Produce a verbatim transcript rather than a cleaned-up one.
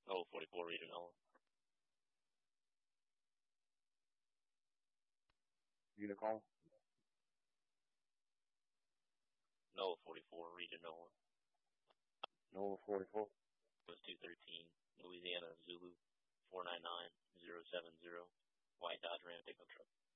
Oh, forty-four, read an L. Unicall. No, forty-four, read an L. Nova forty-four. It was two thirteen, Louisiana, Zulu, four nine nine, zero seven zero, white Dodge Ram pickup truck.